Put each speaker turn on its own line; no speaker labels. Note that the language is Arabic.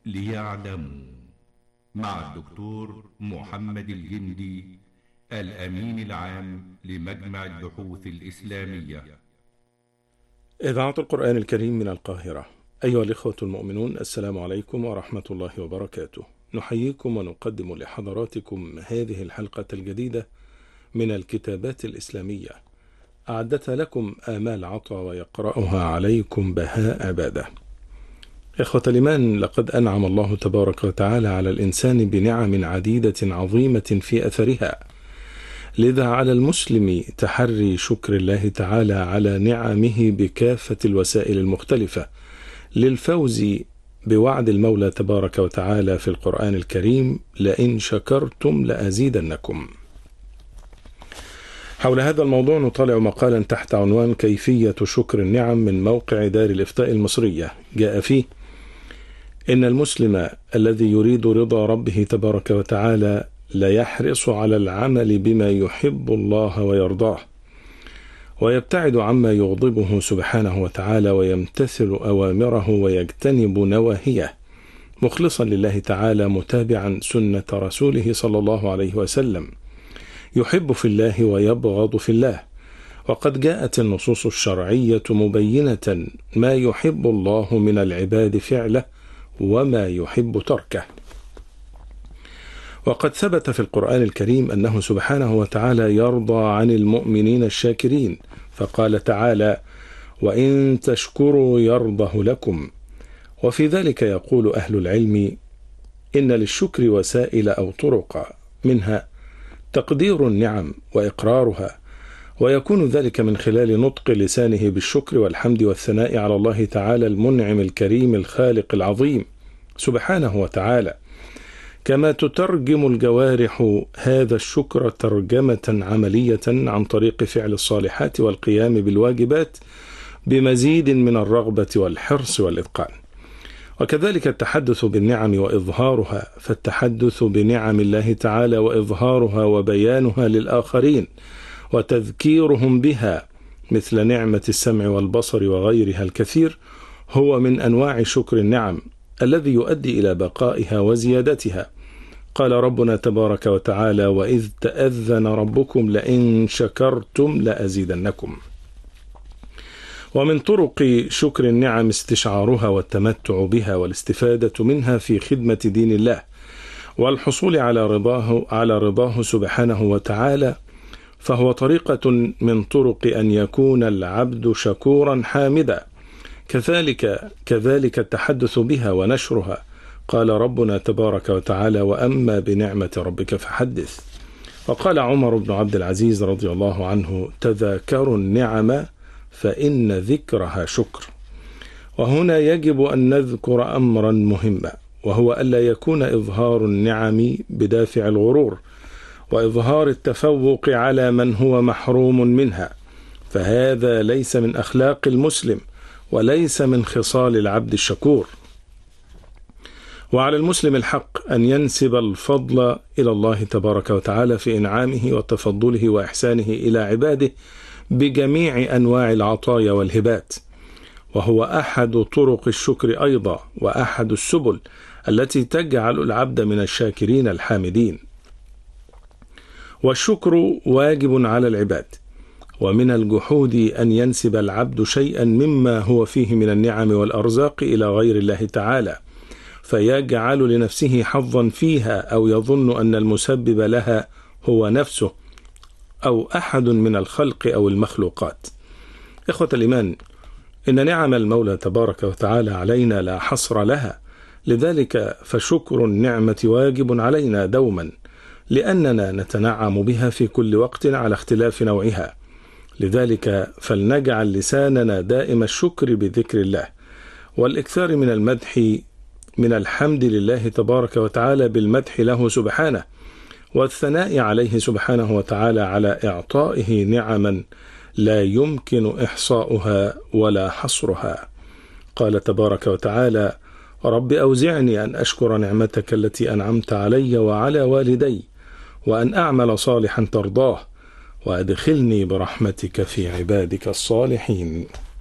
ليعلموا، مع الدكتور محمد الجندي، الأمين العام لمجمع البحوث الإسلامية.
إذاعة القرآن الكريم من القاهرة. أيها الإخوة المؤمنون، السلام عليكم ورحمة الله وبركاته. نحييكم ونقدم لحضراتكم هذه الحلقة الجديدة من الكتابات الإسلامية، أعدتها لكم آمال عطا ويقرأها عليكم بهاء عبادة. إخوة الإيمان، لقد أنعم الله تبارك وتعالى على الإنسان بنعم عديدة عظيمة في أثرها، لذا على المسلم تحري شكر الله تعالى على نعمه بكافة الوسائل المختلفة للفوز بوعد المولى تبارك وتعالى في القرآن الكريم: لئن شكرتم لأزيدنكم. حول هذا الموضوع نطالع مقالا تحت عنوان كيفية شكر النعم من موقع دار الإفتاء المصرية، جاء فيه: إن المسلم الذي يريد رضا ربه تبارك وتعالى ليحرص على العمل بما يحب الله ويرضاه، ويبتعد عما يغضبه سبحانه وتعالى، ويمتثل أوامره ويجتنب نواهيه، مخلصا لله تعالى متابعا سنة رسوله صلى الله عليه وسلم، يحب في الله ويبغض في الله. وقد جاءت النصوص الشرعية مبينة ما يحب الله من العباد فعله وما يحب تركه. وقد ثبت في القرآن الكريم أنه سبحانه وتعالى يرضى عن المؤمنين الشاكرين، فقال تعالى: وإن تشكروا يرضه لكم. وفي ذلك يقول أهل العلم: إن للشكر وسائل أو طرق، منها تقدير النعم وإقرارها، ويكون ذلك من خلال نطق لسانه بالشكر والحمد والثناء على الله تعالى المنعم الكريم الخالق العظيم سبحانه وتعالى، كما تترجم الجوارح هذا الشكر ترجمة عملية عن طريق فعل الصالحات والقيام بالواجبات بمزيد من الرغبة والحرص والإتقان. وكذلك التحدث بالنعم وإظهارها، فالتحدث بنعم الله تعالى وإظهارها وبيانها للآخرين وتذكيرهم بها، مثل نعمة السمع والبصر وغيرها الكثير، هو من أنواع شكر النعم الذي يؤدي إلى بقائها وزيادتها. قال ربنا تبارك وتعالى: وإذ تأذن ربكم لئن شكرتم لأزيدنكم. ومن طرق شكر النعم استشعارها والتمتع بها والاستفادة منها في خدمة دين الله والحصول على رضاه سبحانه وتعالى، فهو طريقة من طرق أن يكون العبد شكورا حامدا. كذلك التحدث بها ونشرها. قال ربنا تبارك وتعالى: وأما بنعمة ربك فحدث. وقال عمر بن عبد العزيز رضي الله عنه: تذاكروا النعم فإن ذكرها شكر. وهنا يجب أن نذكر أمرا مهما، وهو ألا يكون إظهار النعم بدافع الغرور وإظهار التفوق على من هو محروم منها، فهذا ليس من أخلاق المسلم وليس من خصال العبد الشكور. وعلى المسلم الحق أن ينسب الفضل إلى الله تبارك وتعالى في إنعامه وتفضله وإحسانه إلى عباده بجميع أنواع العطايا والهبات، وهو أحد طرق الشكر أيضا، وأحد السبل التي تجعل العبد من الشاكرين الحامدين. والشكر واجب على العباد، ومن الجحود أن ينسب العبد شيئا مما هو فيه من النعم والأرزاق إلى غير الله تعالى، فيجعل لنفسه حظا فيها، أو يظن أن المسبب لها هو نفسه أو أحد من الخلق أو المخلوقات. إخوة الإيمان، إن نعم المولى تبارك وتعالى علينا لا حصر لها، لذلك فشكر النعمة واجب علينا دوما، لأننا نتنعم بها في كل وقت على اختلاف نوعها. لذلك فلنجعل لساننا دائم الشكر بذكر الله والإكثار من المدح، من الحمد لله تبارك وتعالى بالمدح له سبحانه، والثناء عليه سبحانه وتعالى على إعطائه نعما لا يمكن إحصاؤها ولا حصرها. قال تبارك وتعالى: رب أوزعني أن أشكر نعمتك التي أنعمت علي وعلى والدي، وأن أعمل صالحا ترضاه، وأدخلني برحمتك في عبادك الصالحين.